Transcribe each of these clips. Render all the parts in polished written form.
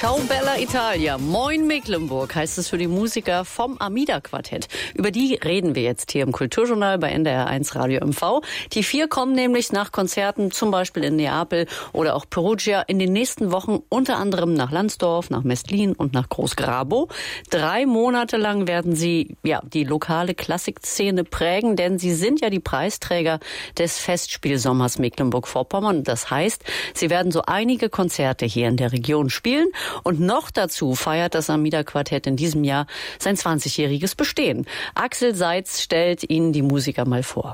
Ciao Bella Italia, Moin Mecklenburg heißt es für die Musiker vom Amida-Quartett. Über die reden wir jetzt hier im Kulturjournal bei NDR1 Radio MV. Die 4 kommen nämlich nach Konzerten, zum Beispiel in Neapel oder auch Perugia, in den nächsten Wochen unter anderem nach Lansdorf, nach Mestlin und nach Groß-Grabow. 3 Monate lang werden sie die lokale Klassikszene prägen, denn sie sind ja die Preisträger des Festspielsommers Mecklenburg-Vorpommern. Das heißt, sie werden so einige Konzerte hier in der Region spielen. Und noch dazu feiert das Amida-Quartett in diesem Jahr sein 20-jähriges Bestehen. Axel Seitz stellt Ihnen die Musiker mal vor.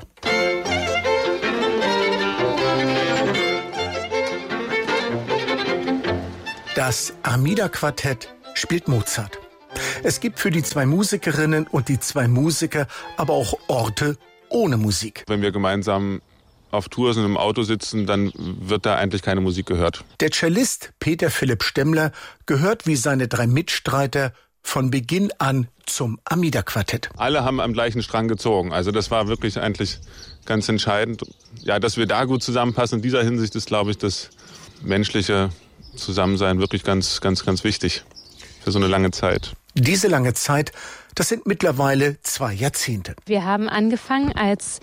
Das Amida-Quartett spielt Mozart. Es gibt für die 2 Musikerinnen und die 2 Musiker aber auch Orte ohne Musik. Wenn wir gemeinsam auf Tour sind, im Auto sitzen, dann wird da eigentlich keine Musik gehört. Der Cellist Peter Philipp Stemmler gehört wie seine 3 Mitstreiter von Beginn an zum Amida-Quartett. Alle haben am gleichen Strang gezogen. Also das war wirklich eigentlich ganz entscheidend. Ja, dass wir da gut zusammenpassen. In dieser Hinsicht ist, glaube ich, das menschliche Zusammensein wirklich ganz, ganz, ganz wichtig für so eine lange Zeit. Diese lange Zeit, das sind mittlerweile 2 Jahrzehnte. Wir haben angefangen als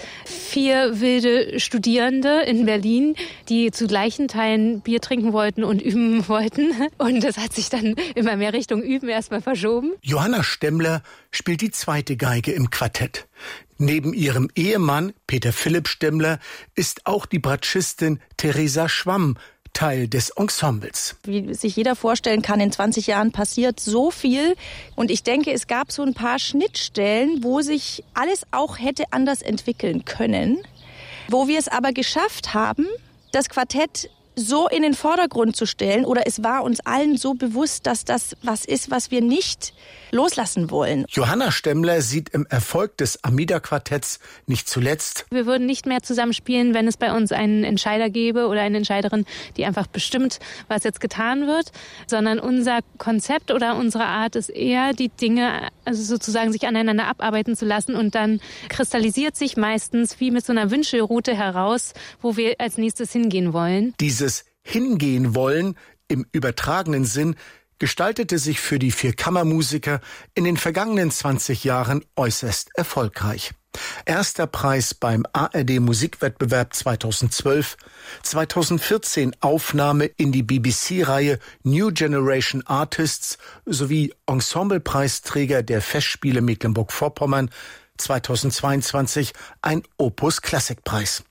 4 wilde Studierende in Berlin, die zu gleichen Teilen Bier trinken wollten und üben wollten. Und das hat sich dann immer mehr Richtung Üben erstmal verschoben. Johanna Stemmler spielt die 2. Geige im Quartett. Neben ihrem Ehemann Peter Philipp Stemmler ist auch die Bratschistin Theresa Schwamm Teil des Ensembles. Wie sich jeder vorstellen kann, in 20 Jahren passiert so viel. Und ich denke, es gab so ein paar Schnittstellen, wo sich alles auch hätte anders entwickeln können. Wo wir es aber geschafft haben, das Quartett so in den Vordergrund zu stellen, oder es war uns allen so bewusst, dass das was ist, was wir nicht loslassen wollen. Johanna Stemmler sieht im Erfolg des Amida-Quartetts nicht zuletzt: Wir würden nicht mehr zusammenspielen, wenn es bei uns einen Entscheider gäbe oder eine Entscheiderin, die einfach bestimmt, was jetzt getan wird, sondern unser Konzept oder unsere Art ist eher, die Dinge also sozusagen sich aneinander abarbeiten zu lassen, und dann kristallisiert sich meistens wie mit so einer Wünschelroute heraus, wo wir als nächstes hingehen wollen. Dieses Hingehen wollen im übertragenen Sinn gestaltete sich für die 4 Kammermusiker in den vergangenen 20 Jahren äußerst erfolgreich. Erster Preis beim ARD Musikwettbewerb 2012, 2014 Aufnahme in die BBC-Reihe New Generation Artists sowie Ensemblepreisträger der Festspiele Mecklenburg-Vorpommern, 2022 ein Opus-Klassikpreis.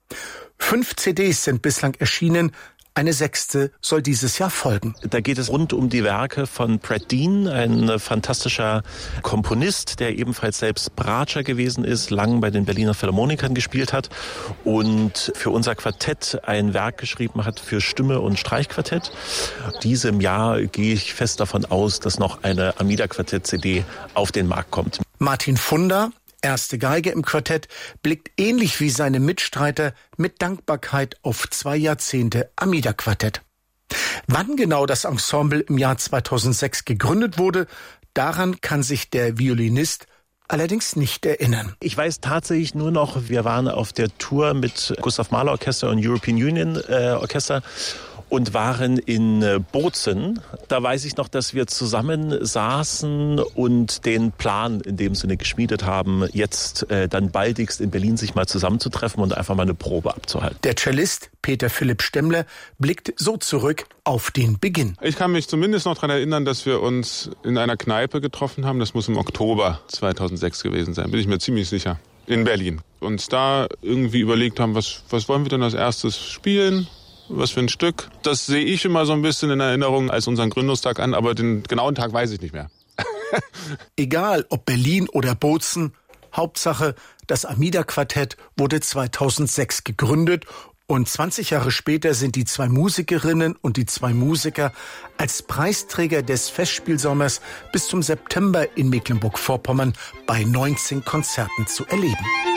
5 CDs sind bislang erschienen. Eine 6. soll dieses Jahr folgen. Da geht es rund um die Werke von Brad Dean, ein fantastischer Komponist, der ebenfalls selbst Bratscher gewesen ist, lang bei den Berliner Philharmonikern gespielt hat und für unser Quartett ein Werk geschrieben hat für Stimme und Streichquartett. Diesem Jahr gehe ich fest davon aus, dass noch eine Amida-Quartett-CD auf den Markt kommt. Martin Funder, erste Geige im Quartett, blickt ähnlich wie seine Mitstreiter mit Dankbarkeit auf 2 Jahrzehnte Amida-Quartett. Wann genau das Ensemble im Jahr 2006 gegründet wurde, daran kann sich der Violinist allerdings nicht erinnern. Ich weiß tatsächlich nur noch, wir waren auf der Tour mit Gustav Mahler Orchester und European Union Orchester und waren in Bozen. Da weiß ich noch, dass wir zusammen saßen und den Plan in dem Sinne geschmiedet haben, jetzt dann baldigst in Berlin sich mal zusammenzutreffen und einfach mal eine Probe abzuhalten. Der Cellist Peter Philipp Stemmler blickt so zurück auf den Beginn. Ich kann mich zumindest noch daran erinnern, dass wir uns in einer Kneipe getroffen haben. Das muss im Oktober 2006 gewesen sein, bin ich mir ziemlich sicher. In Berlin. Uns da irgendwie überlegt haben, was wollen wir denn als erstes spielen? Was für ein Stück. Das sehe ich immer so ein bisschen in Erinnerung als unseren Gründungstag an, aber den genauen Tag weiß ich nicht mehr. Egal ob Berlin oder Bozen, Hauptsache, das Amida-Quartett wurde 2006 gegründet und 20 Jahre später sind die 2 Musikerinnen und die 2 Musiker als Preisträger des Festspielsommers bis zum September in Mecklenburg-Vorpommern bei 19 Konzerten zu erleben.